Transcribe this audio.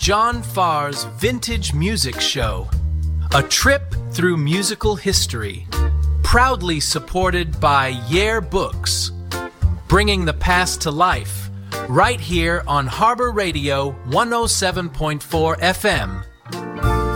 John Farr's Vintage Music Show, a trip through musical history, proudly supported by Yale Books, bringing the past to life, right here on Harbor Radio 107.4 FM.